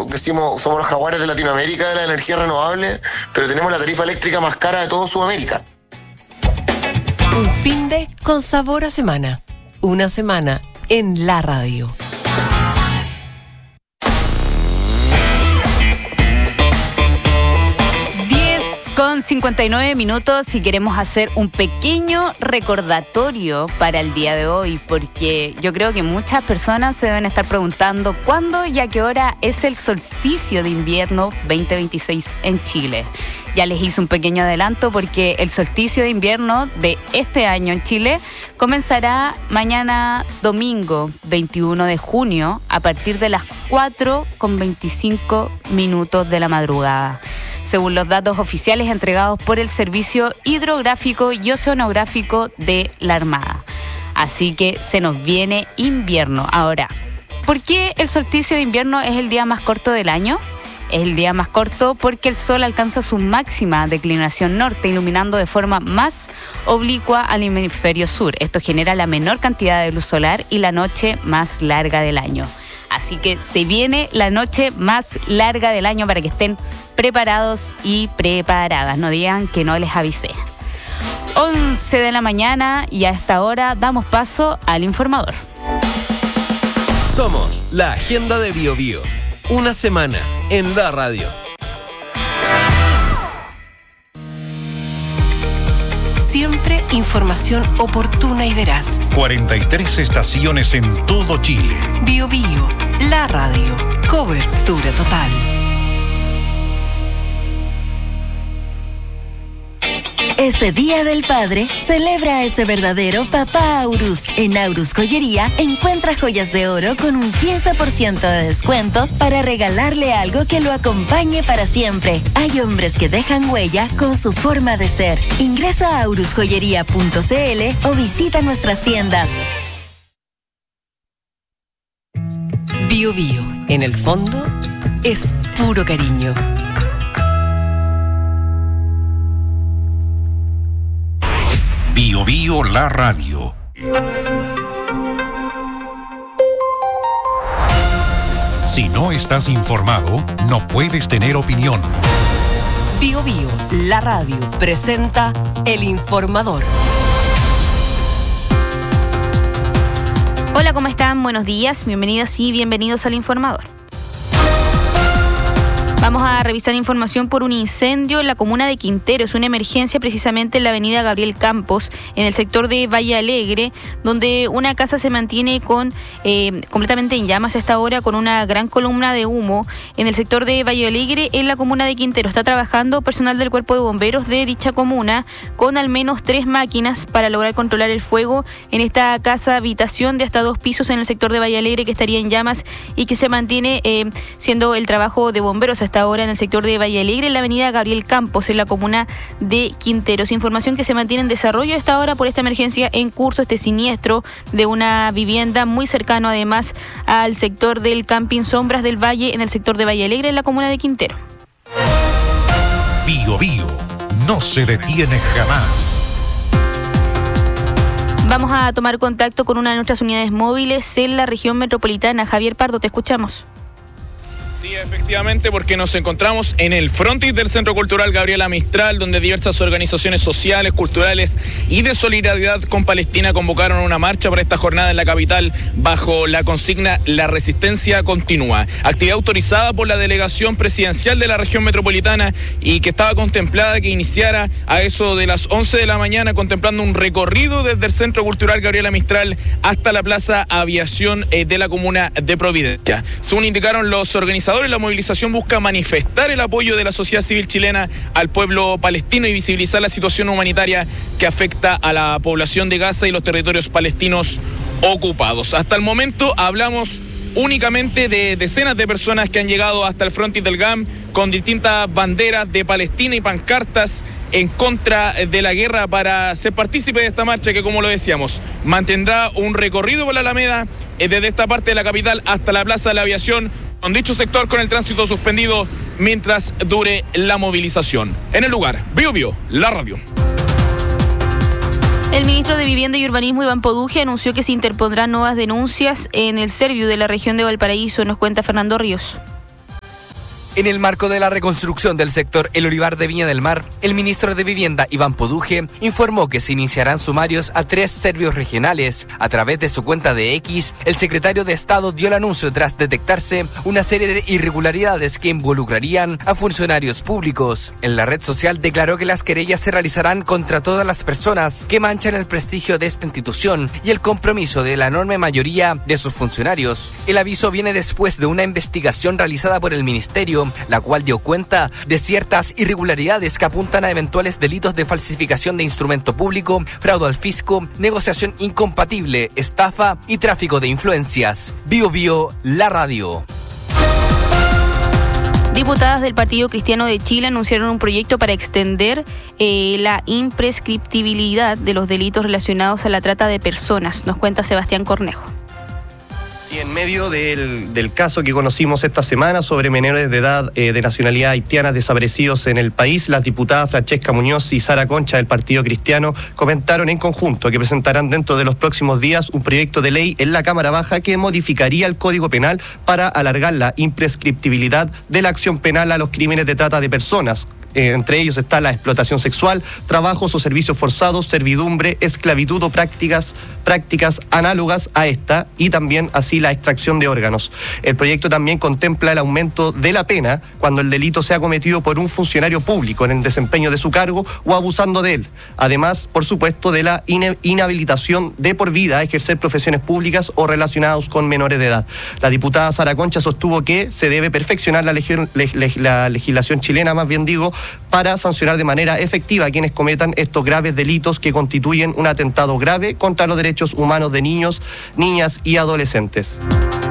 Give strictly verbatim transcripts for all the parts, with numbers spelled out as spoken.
decimos, somos los jaguares de Latinoamérica de la energía renovable, pero tenemos la tarifa eléctrica más cara de toda Sudamérica. Un fin de con sabor a semana. Una semana en la radio. Con cincuenta y nueve minutos y queremos hacer un pequeño recordatorio para el día de hoy, porque yo creo que muchas personas se deben estar preguntando cuándo y a qué hora es el solsticio de invierno veinte veintiséis en Chile. Ya les hice un pequeño adelanto porque el solsticio de invierno de este año en Chile comenzará mañana domingo veintiuno de junio a partir de las cuatro con veinticinco minutos de la madrugada, según los datos oficiales entregados por el Servicio Hidrográfico y Oceanográfico de la Armada. Así que se nos viene invierno. Ahora, ¿por qué el solsticio de invierno es el día más corto del año? Es el día más corto porque el sol alcanza su máxima declinación norte, iluminando de forma más oblicua al hemisferio sur. Esto genera la menor cantidad de luz solar y la noche más larga del año. Así que se viene la noche más larga del año para que estén preparados y preparadas. No digan que no les avisé. once de la mañana y a esta hora damos paso al informador. Somos la agenda de Bio Bio. Una semana en la radio. Siempre información oportuna y veraz. cuarenta y tres estaciones en todo Chile. Bio Bio, la radio. Cobertura total. Este Día del Padre, celebra a ese verdadero papá Aurus. En Aurus Joyería, encuentra joyas de oro con un quince por ciento de descuento para regalarle algo que lo acompañe para siempre. Hay hombres que dejan huella con su forma de ser. Ingresa a aurus joyería punto c l o visita nuestras tiendas. Bio Bio, en el fondo, es puro cariño. Bio Bio, la radio. Si no estás informado, no puedes tener opinión. Bio Bio, la radio, presenta El Informador. Hola, ¿cómo están? Buenos días, bienvenidas y bienvenidos al Informador. Vamos a revisar información por un incendio en la comuna de Quintero. Es una emergencia precisamente en la avenida Gabriel Campos, en el sector de Valle Alegre, donde una casa se mantiene con eh, completamente en llamas a esta hora, con una gran columna de humo en el sector de Valle Alegre, en la comuna de Quintero. Está trabajando personal del Cuerpo de Bomberos de dicha comuna con al menos tres máquinas para lograr controlar el fuego en esta casa habitación de hasta dos pisos en el sector de Valle Alegre, que estaría en llamas y que se mantiene eh, siendo el trabajo de bomberos hasta ahora en el sector de Valle Alegre, en la avenida Gabriel Campos, en la comuna de Quinteros. Información que se mantiene en desarrollo a esta hora por esta emergencia en curso, este siniestro de una vivienda muy cercano además al sector del Camping Sombras del Valle, en el sector de Valle Alegre, en la comuna de Quintero. Bio Bio, no se detiene jamás. Vamos a tomar contacto con una de nuestras unidades móviles en la región metropolitana. Javier Pardo, te escuchamos. Sí, efectivamente, porque nos encontramos en el frontis del Centro Cultural Gabriela Mistral, donde diversas organizaciones sociales, culturales y de solidaridad con Palestina convocaron una marcha para esta jornada en la capital bajo la consigna La Resistencia Continúa. Actividad autorizada por la Delegación Presidencial de la Región Metropolitana y que estaba contemplada que iniciara a eso de las once de la mañana, contemplando un recorrido desde el Centro Cultural Gabriela Mistral hasta la Plaza Aviación eh, de la comuna de Providencia. Según indicaron los organizadores, la movilización busca manifestar el apoyo de la sociedad civil chilena al pueblo palestino y visibilizar la situación humanitaria que afecta a la población de Gaza y los territorios palestinos ocupados. Hasta el momento hablamos únicamente de decenas de personas que han llegado hasta el frontis del G A M con distintas banderas de Palestina y pancartas en contra de la guerra para ser partícipe de esta marcha que, como lo decíamos, mantendrá un recorrido por la Alameda desde esta parte de la capital hasta la Plaza de la Aviación, con dicho sector con el tránsito suspendido mientras dure la movilización. En el lugar, Bio Bio, la radio. El ministro de Vivienda y Urbanismo, Iván Poduje, anunció que se interpondrán nuevas denuncias en el Serviu de la región de Valparaíso. Nos cuenta Fernando Ríos. En el marco de la reconstrucción del sector El Olivar de Viña del Mar, el ministro de Vivienda, Iván Poduje, informó que se iniciarán sumarios a tres servicios regionales. A través de su cuenta de X, el secretario de Estado dio el anuncio tras detectarse una serie de irregularidades que involucrarían a funcionarios públicos. En la red social declaró que las querellas se realizarán contra todas las personas que manchan el prestigio de esta institución y el compromiso de la enorme mayoría de sus funcionarios. El aviso viene después de una investigación realizada por el ministerio, la cual dio cuenta de ciertas irregularidades que apuntan a eventuales delitos de falsificación de instrumento público, fraude al fisco, negociación incompatible, estafa y tráfico de influencias. Bio Bio, la radio. Diputadas del Partido Cristiano de Chile anunciaron un proyecto para extender eh, la imprescriptibilidad de los delitos relacionados a la trata de personas. Nos cuenta Sebastián Cornejo. Sí, en medio del, del caso que conocimos esta semana sobre menores de edad eh, de nacionalidad haitiana desaparecidos en el país, las diputadas Francesca Muñoz y Sara Concha del Partido Cristiano comentaron en conjunto que presentarán dentro de los próximos días un proyecto de ley en la Cámara Baja que modificaría el Código Penal para alargar la imprescriptibilidad de la acción penal a los crímenes de trata de personas. Eh, entre ellos está la explotación sexual, trabajos o servicios forzados, servidumbre, esclavitud o prácticas, prácticas análogas a esta, y también así la extracción de órganos. El proyecto también contempla el aumento de la pena cuando el delito sea cometido por un funcionario público en el desempeño de su cargo o abusando de él. Además, por supuesto, de la inhabilitación de por vida a ejercer profesiones públicas o relacionados con menores de edad. La diputada Sara Concha sostuvo que se debe perfeccionar la, legi- leg- la legislación chilena, más bien digo, para sancionar de manera efectiva a quienes cometan estos graves delitos que constituyen un atentado grave contra los derechos humanos de niños, niñas y adolescentes.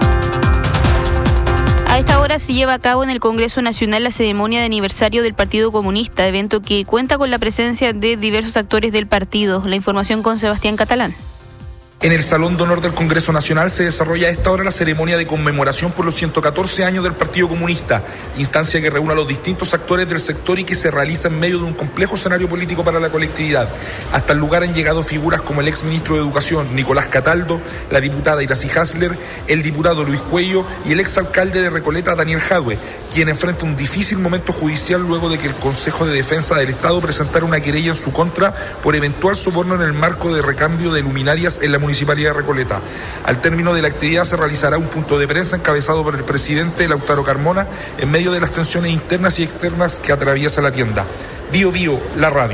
A esta hora se lleva a cabo en el Congreso Nacional la ceremonia de aniversario del Partido Comunista, evento que cuenta con la presencia de diversos actores del partido. La información con Sebastián Catalán. En el Salón de Honor del Congreso Nacional se desarrolla a esta hora la ceremonia de conmemoración por los ciento catorce años del Partido Comunista, instancia que reúne a los distintos actores del sector y que se realiza en medio de un complejo escenario político para la colectividad. Hasta el lugar han llegado figuras como el exministro de Educación, Nicolás Cataldo, la diputada Iracy Hasler, el diputado Luis Cuello y el exalcalde de Recoleta, Daniel Jadwe, quien enfrenta un difícil momento judicial luego de que el Consejo de Defensa del Estado presentara una querella en su contra por eventual soborno en el marco de recambio de luminarias en la Municipalidad de Recoleta. Al término de la actividad se realizará un punto de prensa encabezado por el presidente Lautaro Carmona en medio de las tensiones internas y externas que atraviesa la tienda. Bio Bio, la radio.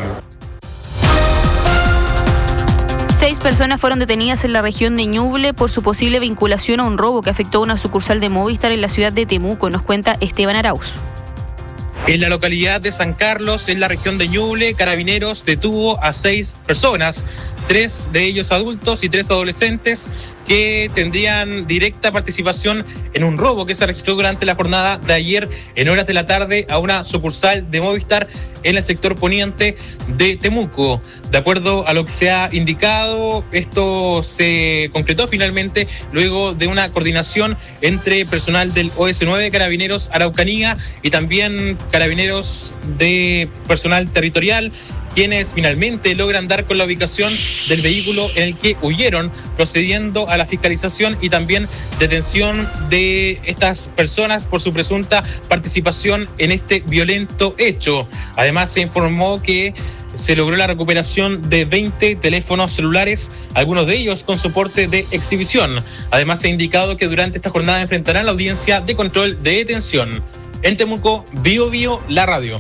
Seis personas fueron detenidas en la región de Ñuble por su posible vinculación a un robo que afectó a una sucursal de Movistar en la ciudad de Temuco. Nos cuenta Esteban Arauz. En la localidad de San Carlos, en la región de Ñuble, Carabineros detuvo a seis personas, tres de ellos adultos y tres adolescentes que tendrían directa participación en un robo que se registró durante la jornada de ayer en horas de la tarde a una sucursal de Movistar en el sector poniente de Temuco. De acuerdo a lo que se ha indicado, esto se concretó finalmente luego de una coordinación entre personal del O S nueve, Carabineros Araucanía y también Carabineros de personal territorial, quienes finalmente logran dar con la ubicación del vehículo en el que huyeron, procediendo a la fiscalización y también detención de estas personas por su presunta participación en este violento hecho. Además, se informó que se logró la recuperación de veinte teléfonos celulares, algunos de ellos con soporte de exhibición. Además, se ha indicado que durante esta jornada enfrentarán la audiencia de control de detención. En Temuco, Bio Bio, la radio.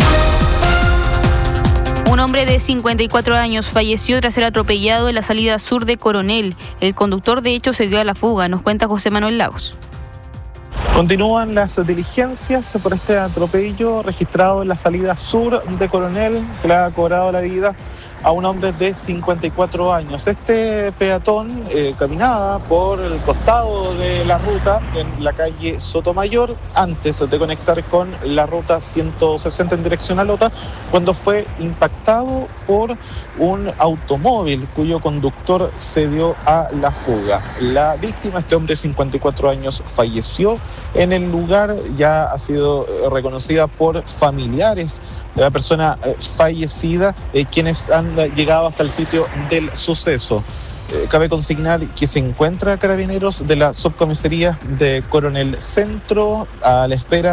Un hombre de cincuenta y cuatro años falleció tras ser atropellado en la salida sur de Coronel. El conductor, de hecho, se dio a la fuga. Nos cuenta José Manuel Lagos. Continúan las diligencias por este atropello registrado en la salida sur de Coronel, que le ha cobrado la vida a un hombre de cincuenta y cuatro años. Este peatón eh, caminaba por el costado de la ruta en la calle Sotomayor antes de conectar con la ruta ciento sesenta en dirección a Lota, cuando fue impactado por un automóvil cuyo conductor se dio a la fuga. La víctima, este hombre de cincuenta y cuatro años, falleció en el lugar. Ya ha sido reconocida por familiares de la persona eh, fallecida, eh, quienes han llegado hasta el sitio del suceso. Eh, cabe consignar que se encuentra Carabineros de la subcomisaría de Coronel Centro a la espera